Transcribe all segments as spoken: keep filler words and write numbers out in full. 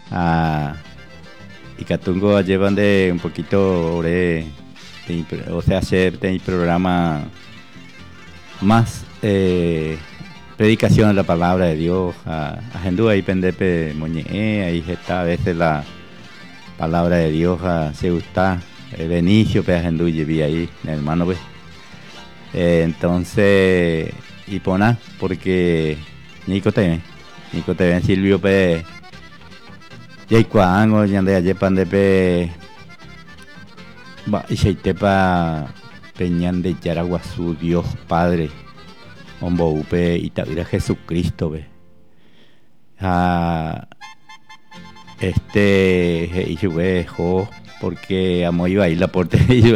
a y Catungo llevan de un poquito ore, o sea, hacer el programa más eh, predicación de la palabra de Dios a a Hendú ahí pendepe moñe ahí está a veces la palabra de Dios a se gusta eh, Benicio pe Hendú lleví ahí hermano pues eh, entonces y pona porque Nico te Nico te ven Silvio pe y cuando yande ayer pandepe va y se te pa peñan de Yaraguazú Dios Padre Ombo upe y tavira Jesucristo ve a este y yo jo porque amo iba ahí la porte y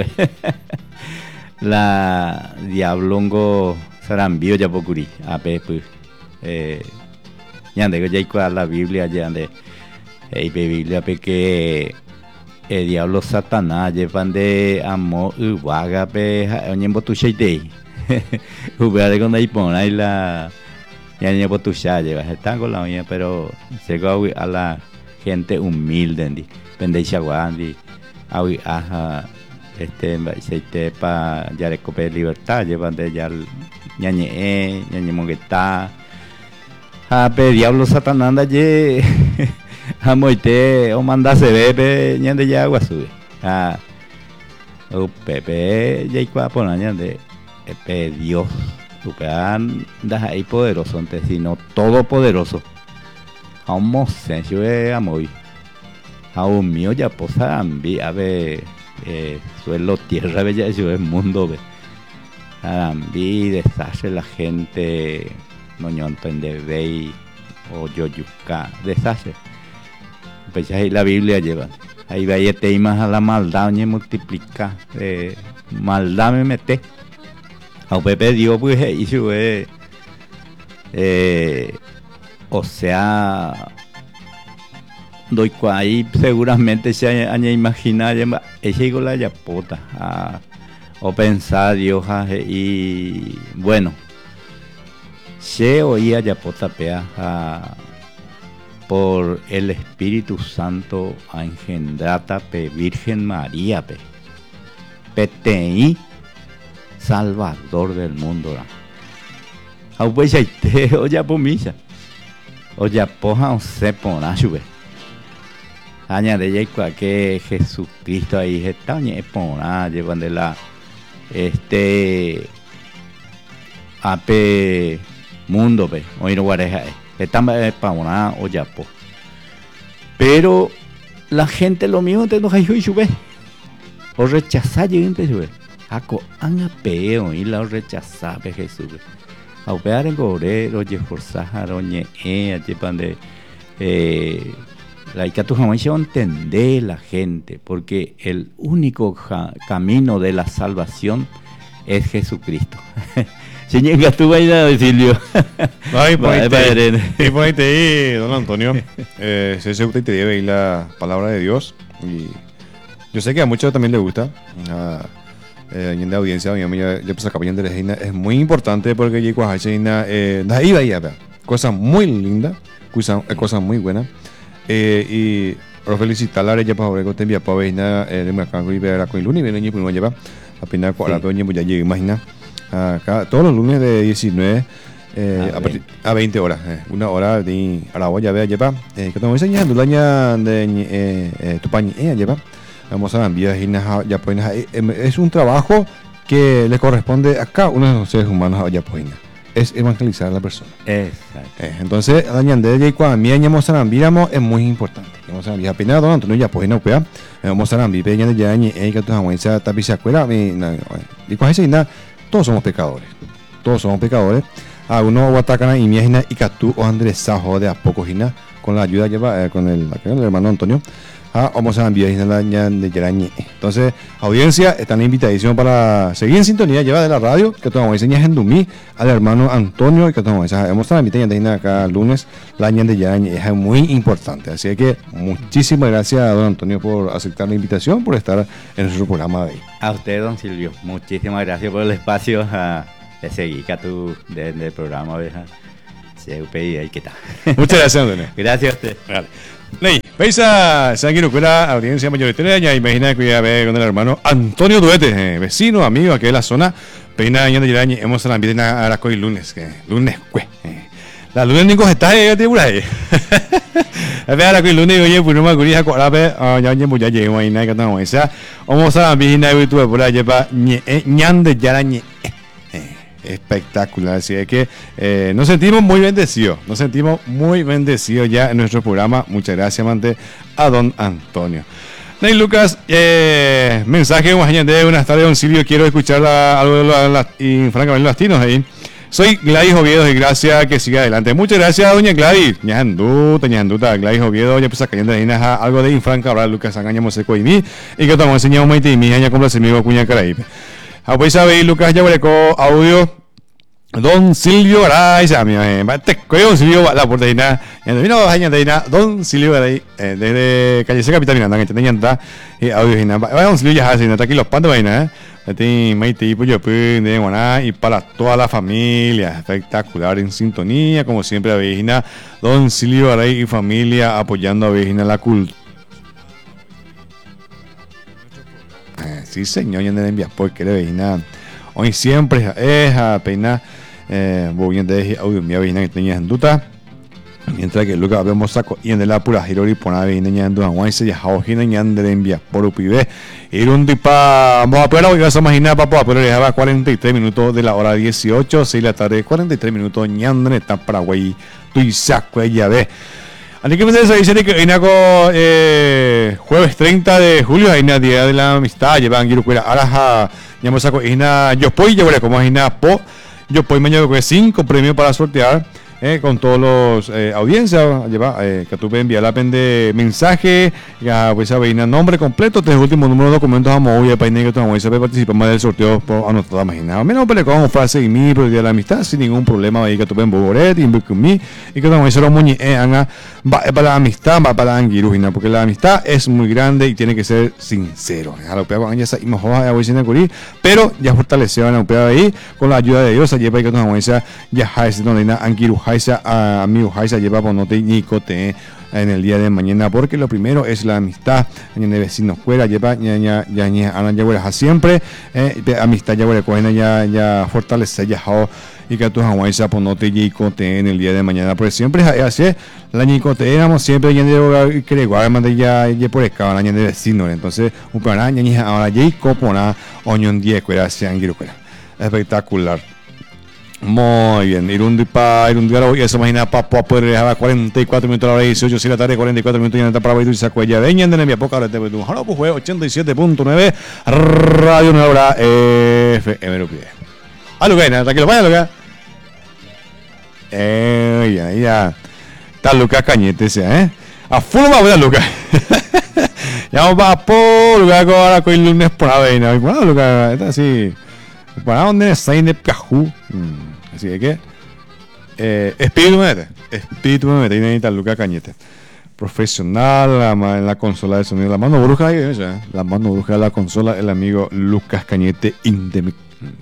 la diablongo sarambio ya pocuri a pe pues eh yande ya icua la Biblia yande e Biblia pe que el diablo Satanás llevan de amo uvaga pe oñembo tu sheitei Ubea con ahí pon ahí la ya ni por tu lleva están con la mía pero llegó a la gente humilde ndi pendencia guandi awi aja este se te pa ya recope libertad llevan de ya ñañe ñañe mongueta a pe diablo Satanás anda ye a moite o manda se bebe ñande ya agua sube a o pepe ya icua pon ñande Epe Dios, Upean das ahí poderoso, antes sino todopoderoso. A un mosencio de amoy. A un mío ya posa ambi, a ver, eh, suelo tierra bella, yo es mundo ve. Arambi deshace la gente, no ñonten de vey o yoyuca, deshace. Pues ahí la Biblia lleva. Ahí vaya te más a la maldad, ni multiplica, eh, maldad me mete. A Pepe Dios pues hizo eh, eh, o sea doy ahí seguramente se han imaginado ese con la yapota a, o pensar Dios y bueno se oía yapota pea a, por el Espíritu Santo a engendrata pe Virgen María pe petei Salvador del mundo. A pues ya te o ya pomisa. O ya poja o se pona sube. Añade ya cua que Jesucristo ahí está ni pona llevan de la este ape mundo pe. Hoy no guareja. Están pa una o ya po. Pero la gente lo mismo te no hay sube. O rechazar gente sube. Aco anga peo y la rechazar pe Jesús. A opear en gorero, ye forzar oñe eh llevan de eh la que tu jamás se entender la gente porque el único ja, camino de la salvación es Jesucristo. Si llega tu vaina de Silvio. Ay, ponete, ponete ahí, don Antonio. Eh, se se te debe ir la palabra de Dios y yo sé que a muchos también les gusta. A, Eh, en la audiencia, a mí ya pues acá de Regina es muy importante porque llegó a Regina, eh, ahí va ya, cosa muy linda, cosa, cosa muy buena, eh, y por felicitar a ella para ver que te envía para ver de mercado y ver a con el lunes viene y pues lleva apenas cuatro años ya llega imagina acá todos los lunes de diecinueve eh, a, partir, a veinte horas, eh, una hora de Aragua ya vea lleva, eh, que estamos enseñando la ña de eh, eh, tu paña ella lleva. Vamos a enviar ya pues es un trabajo que le corresponde a cada uno de los seres humanos ya pues es evangelizar a la persona. Exacto. Eh, entonces la ñande de cuando mi año vamos a enviar es muy importante. Vamos a enviar apenas don Antonio ya pues no pea. Vamos a enviar peña de ya ni que tu jamás esa tapiza escuela y con ese nada todos somos pecadores. Todos somos pecadores. A uno o atacan y mi ajina y Catú o Andrés Sajo de a poco jina con la ayuda lleva eh, con el, el hermano Antonio. Ah, vamos a enviar la de Yerañe. Entonces, audiencia, están invitadísimos para seguir en sintonía, lleva de la radio, que te vamos a enseñar en Dumí, al hermano Antonio, y que te vamos a vamos a invitar ya acá lunes, la ña de Yerañe, es muy importante. Así que muchísimas gracias a don Antonio por aceptar la invitación, por estar en nuestro programa de hoy. A usted, don Silvio, muchísimas gracias por el espacio uh, de seguir que tú del de programa, ¿verdad? Se upei ahí que está. Muchas gracias, Antonio. Gracias a usted. Vale. Ley, Peisa, se han la audiencia mayoritaria, imagina que voy a ver con el hermano Antonio Duete, eh, vecino, amigo, aquí de la zona, peina año de Yarañi, hemos la ambiente a las coy lunes, que lunes, pues, eh. La lunes ni está eh, te buray. A ver, la coy lunes, oye, pues no me acuerdo, a colar, ah, ya ya ya llego ahí, nada que no, o sea, vamos a la ambiente de YouTube por allá para ñan de Yarañi. Espectacular, así es que eh, nos sentimos muy bendecidos, nos sentimos muy bendecidos ya en nuestro programa. Muchas gracias, amante, a don Antonio. Ney Lucas, eh, mensaje, buenas tardes, don Silvio, quiero escuchar la, algo de los la, y francamente latinos ahí. Soy Gladys Oviedo y gracias, que siga adelante. Muchas gracias, doña Gladys. Ñanduta, ñanduta, Gladys Oviedo, ya pues cayendo de algo de infranca, ahora Lucas Angañamos seco y mí, y que estamos enseñando maite y mi ya compra amigo Cuña Caraíbe. Ah, pues sabéis, Lucas, ya hueleco audio. Don Silvio Garay, se llama, te cuello Don Silvio, la porteña, y ando vino a ñandeina, Don Silvio Garay, desde Calle Seca, Capital Miranda, que ñanta, y audio y nada, Don Silvio ya hace, no está aquí los pantos, vaina, eh, tiene maite y pollo, de guaná, y para toda la familia, espectacular, en sintonía, como siempre, a Vejina, Don Silvio Garay y familia apoyando a Vejina la cultura. Sí, señor, ya no envía porque le veina. Hoy siempre es a peinar. Eh, voy a decir audio mi veina que tenía en duda. Mientras que Lucas vemos saco y en de la pura girori pona veina en duda. Hoy se ya hojina y ande envía por upive. Ir un tipa. Vamos a poder hoy vas a imaginar papá, pero le daba cuarenta y tres minutos de la hora dieciocho, seis de la tarde, cuarenta y tres minutos ñandre está Paraguay. Tu y saco ya ve. Así que me dice que hoy eh, jueves treinta de julio hay una día de la amistad, llevan Girucuera, Araja, ya saco Ina, yo voy, yo voy como Ina Po, yo voy mañana con cinco premios para sortear. Eh, con todos los eh, audiencias, lleva eh, que tú puedes enviar la pende mensaje, ya pues a ver nombre completo, tres últimos números de documentos a móvil para que tú vamos a participar del sorteo por anotar imaginado. Menos pero con frase y mi pero día de la amistad sin ningún problema ahí que tú puedes boboret y conmigo y que tú vamos a hacer muñe eh anga va para la amistad, va para la anguirujina, porque la amistad es muy grande y tiene que ser sincero. A lo que hago ya salimos a la curir, pero ya fortalecido en la ahí con la ayuda de Dios, allí para que tú vamos a ya hacer donde na anguirujina a amigo Jaisa lleva ponote y cote en el día de mañana, porque lo primero es la amistad en el vecino fuera lleva ya ya ya ya ya siempre eh, amistad ya ya ya ya fortalece ya y que tu Jaisa ponote y cote en el día de mañana, pues siempre es así la ñicote éramos siempre ya de que le guardan ya ya por escala ya de vecino, entonces un para ya ahora ya copona oñón diez cuera sean giruquera espectacular. Muy bien, Irundi pa, Irundi ahora voy a esa máquina para poder dejar cuarenta y cuatro minutos a la hora dieciocho, si la tarde, cuarenta y cuatro minutos y en esta para y saco ya veñan de mi poca hora te voy a ahora pues juego ochenta y siete punto nueve Radio Nueva Hora F M. Algo que nada, que lo vaya a lograr. Eh, ya, ya. Está Lucas Cañete ese, ¿eh? A full va a ver Lucas. Ya vamos a por Lucas ahora con el lunes por la veina. Bueno, Lucas, está así. ¿Para dónde es de Cajú? Así que, eh, espíritu me mete, espíritu me mete, y necesita Lucas Cañete. Profesional la, en la consola de sonido, la mano bruja ahí, ¿eh? La mano bruja de la consola, el amigo Lucas Cañete Indemic.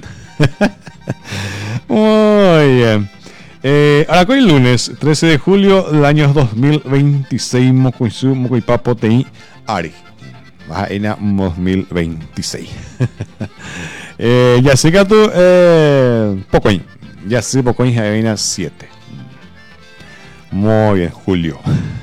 Muy bien. Eh, ahora hoy lunes, trece de julio del año dos mil veintiséis, Mocoisu, Mocoipapo, Tei, Ari. Baja en dos mil veintiséis. eh, ya sé que tú, eh, Pocoin. Ya sé, Pocoin Jaina siete. Muy bien, Julio.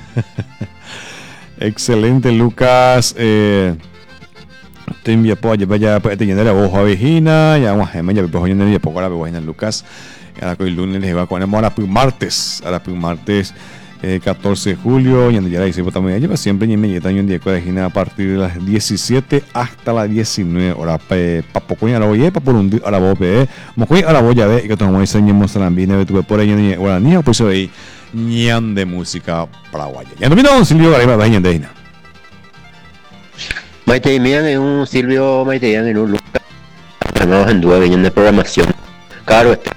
Excelente, Lucas. Eh, te envía por allá, vaya, te llenar la voz a Vejina. Ya vamos a ver, ya me puedo llenar la poco a la Vejina, Lucas. Ahora hoy lunes les va a poner ahora martes. Ahora martes. Eh, catorce de julio, y ya la hice también lleva siempre y me llega un día de a partir de las diecisiete hasta las diecinueve horas para poco a la voy para por un día a la voz eh mocoy a la voy a ver y que estamos enseñando Salambina tuve por ahí en hora ni pues ahí ñan de música paraguaya ya no mira un Silvio Garay va ñan de ina Maite mian en un Silvio Maite en un Lucas no en duda ñan de programación claro este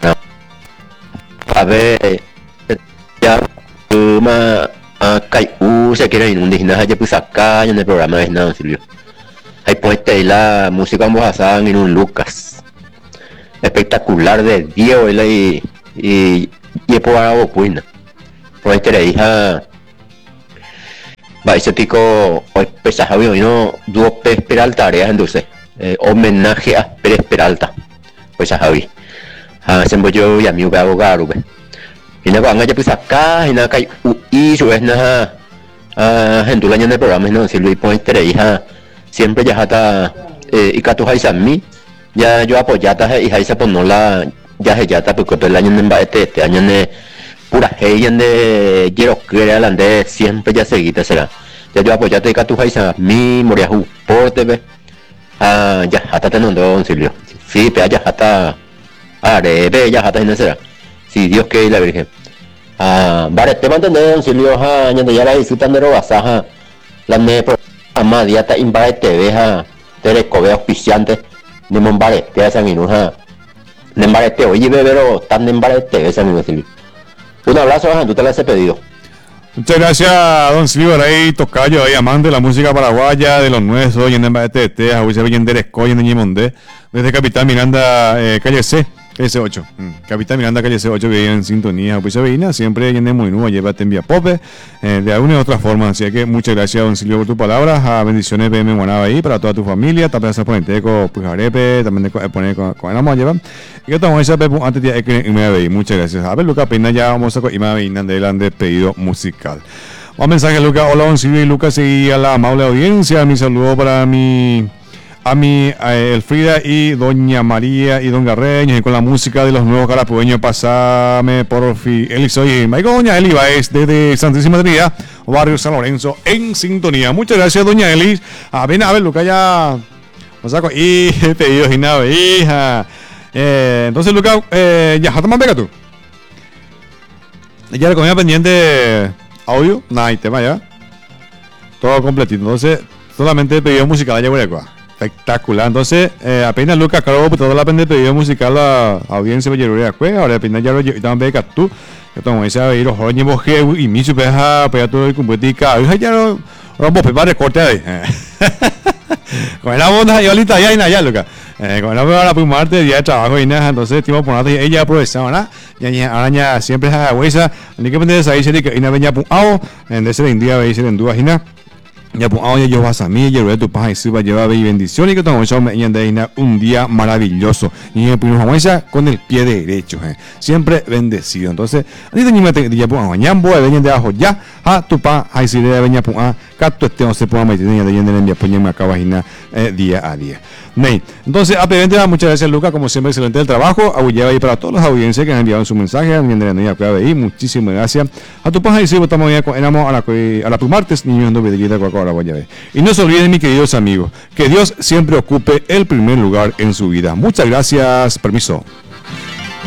a ver ya ma kai u se quiere ir un digna ya pues acá en el programa es nada Silvio hay puesta ahí la música vamos a hacer en un Lucas espectacular de Diego y y y por ahora pues pues te hija va ese pico hoy pesaje hoy no dúo Pérez Peralta áreas entonces eh, homenaje a Pérez Peralta pues a Javi a siempre yo y a mi abogado pues y nada van a pues acá y nada que y su es nada a gente el año del programa no si Luis pues te hija siempre ya está eh, y que tú hay a mí ya yo apoyata y ahí se pone la ya se ya está porque el año en este este año de pura gente de quiero que adelante siempre ya seguita será ya yo apoyate y que tú hay a mí moría un porte ve ah ya hasta teniendo Silvio sí pero ya hasta are ve ya hasta en será si Dios quiere y la Virgen ah vale te mantendré Silvio ja ya ya la disfrutando de basaja la me programa día está invade T V ja te recoge auspiciante de Mombarete a San Inuja de Mombarete oye bebero tan de Mombarete San Inuja. Un abrazo, tú te lo has pedido. Muchas gracias, don Silvio ahí tocayo ahí amante de la música paraguaya de los nuestros y en Mombarete te a hoy en Deresco y en Ñimonde desde Capital Miranda eh, calle C calle C ocho mm. Capital Miranda calle C ocho que vive en sintonía pues veína siempre en muy nuevo llévate en vía pope eh, de alguna u otra forma así que muchas gracias don Silvio por tus palabras a bendiciones B M Guanaba ahí para toda tu familia también se pone teco pues arepe también de poner con con la lleva y que estamos esa pepo antes de que me veí muchas gracias a ver Luca pena ya vamos a y me veían de pedido musical un mensaje Luca hola don Silvio y Lucas y a la amable audiencia mi saludo para mi a mi a Elfrida y doña María y don Garreño y con la música de los nuevos carapueños pasame por fin Eli soy doña Eli Baez desde Santísima Trinidad barrio San Lorenzo en sintonía muchas gracias doña Eli a ver a ver Luca ya o saco y pedido y nada hija eh, entonces Luca eh, ya hasta más pega tú ya le comía pendiente audio nada y tema ya todo completito entonces solamente pedido musical allá por acá espectacular. Entonces, eh, apenas Lucas, claro, toda la pende pedido musical a audiencia de Yerurea Cueva, ahora apenas ya lo llevan a tú, que tomo esa y los jóvenes boje y mi superja, pero todo el competica, y ya lo rompo prepare corte ahí. Con la onda yo ahorita ya y nada, Lucas. Eh, con la hora por Marte día de trabajo y nada, entonces tipo por nada ella aprovechaba, ¿no? Ya ya araña siempre esa huesa, ni que pendiente ahí se dice que ina venía por ao, en ese día veis en duda hina. Ya pues ahora yo vas a mí, yo tu paz y suba lleva y bendición y que estamos en un día maravilloso y el primer jueza con el pie derecho, eh. Siempre bendecido. Entonces, ahorita ni me te ya pues mañana voy a venir de abajo ya a tu paz ahí si le venía pues a cato este no se puede meter de yendo en envía pues me acaba eh, día a día. Ney. Entonces, a pedir muchas gracias Lucas, como siempre excelente el trabajo, a lleva ahí para todas las audiencias que han enviado su mensaje, a de muchísimas gracias. A tu paz y suba estamos ya con a la a la martes niños no vidillita con ahora voy a ver. Y no se olviden, mis queridos amigos, que Dios siempre ocupe el primer lugar en su vida. Muchas gracias. Permiso.